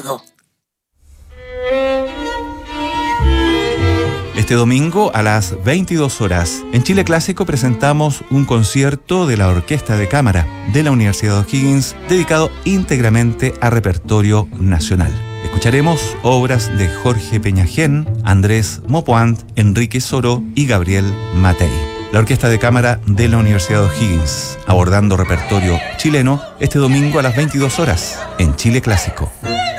todo. Este domingo a las 22 horas, en Chile Clásico presentamos un concierto de la Orquesta de Cámara de la Universidad de O'Higgins dedicado íntegramente a repertorio nacional. Escucharemos obras de Jorge Peñagén, Andrés Mopoant, Enrique Soro y Gabriel Matei. La Orquesta de Cámara de la Universidad de O'Higgins, abordando repertorio chileno este domingo a las 22 horas en Chile Clásico.